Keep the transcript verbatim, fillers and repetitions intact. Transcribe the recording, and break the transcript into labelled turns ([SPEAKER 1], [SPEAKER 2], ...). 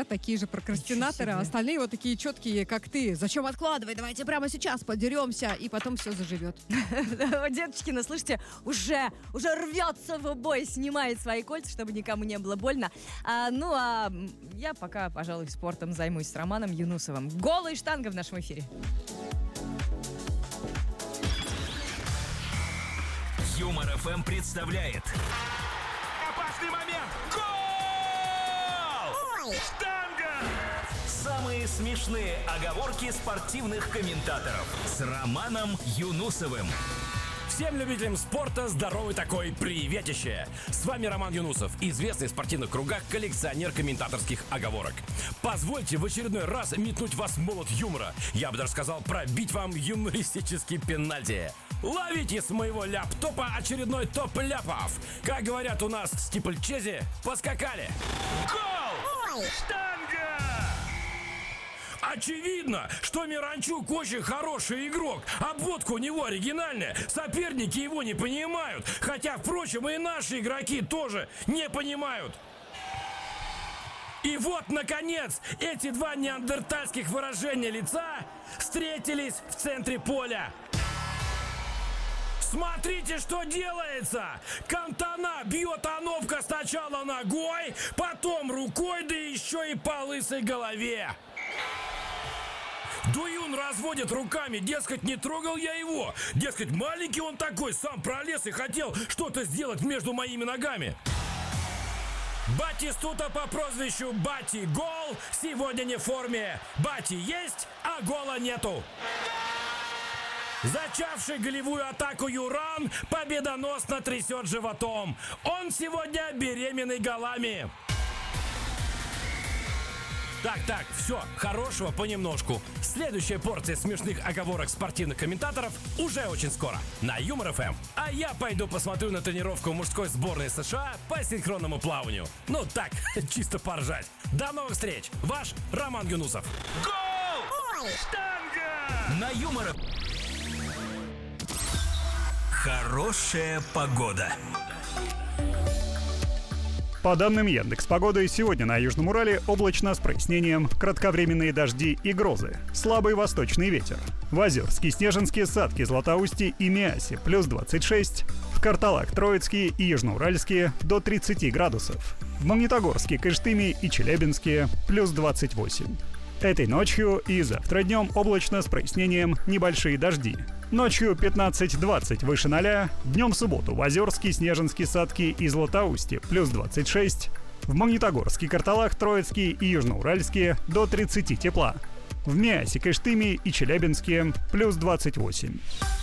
[SPEAKER 1] такие же прокрастинаторы, а остальные вот такие четкие, как ты. Зачем откладывать? Давайте прямо сейчас подеремся, и потом все заживет.
[SPEAKER 2] Дедушкина, слышите, уже, уже рвется в бой, снимает свои кольца, чтобы никому не было больно. А, ну, а я пока, пожалуй, спортом займусь с Романом Юнусовым. Голая штанга в нашем эфире.
[SPEAKER 3] Юмор эф эм представляет. Опасный момент! Гол! Штанга! Самые смешные оговорки спортивных комментаторов с Романом Юнусовым.
[SPEAKER 4] Всем любителям спорта здоровый такой приветище! С вами Роман Юнусов, известный в спортивных кругах коллекционер комментаторских оговорок. Позвольте в очередной раз метнуть вас в молот юмора. Я бы даже сказал, пробить вам юмористический пенальти. Ловите с моего ляптопа очередной топ ляпов. Как говорят у нас в Стипльчезе, поскакали.
[SPEAKER 3] Гол! Штанга!
[SPEAKER 4] Очевидно, что Миранчук очень хороший игрок. Обводка у него оригинальная. Соперники его не понимают. Хотя, впрочем, и наши игроки тоже не понимают. И вот, наконец, эти два неандертальских выражения лица встретились в центре поля. Смотрите, что делается! Кантана бьет Ановка сначала ногой, потом рукой, да еще и по лысой голове. Дуюн разводит руками, дескать, не трогал я его. Дескать, маленький он такой, сам пролез и хотел что-то сделать между моими ногами. Батистута по прозвищу Бати Гол сегодня не в форме. Бати есть, а гола нету. Зачавший голевую атаку Юран победоносно трясет животом. Он сегодня беременный голами. Так, так, все, хорошего понемножку. Следующая порция смешных оговорок спортивных комментаторов уже очень скоро на Юмор эф эм. А я пойду посмотрю на тренировку мужской сборной США по синхронному плаванию. Ну так, чисто поржать. До новых встреч. Ваш Роман Юнусов.
[SPEAKER 3] Гол! Штанга! На Юмор эф эм. Хорошая погода.
[SPEAKER 5] По данным Яндекс.Погоды, сегодня на Южном Урале облачно с прояснением, кратковременные дожди и грозы, слабый восточный ветер. В Озерске, Снежинске, Садке, Златоусте и Миасе плюс двадцать шесть, в Карталах, Троицке и Южноуральске до тридцати градусов, в Магнитогорске, Кыштыме и Челябинске плюс двадцать восемь. Этой ночью и завтра днем облачно с прояснением, небольшие дожди. Ночью пятнадцать-двадцать выше ноля, днем в субботу в Озерске, Снежинске, Садке и Златоусте плюс двадцать шесть, в Магнитогорске, Карталах, Троицке и Южноуральске до тридцати тепла, в Миасе, Кыштыме и Челябинске плюс двадцать восемь.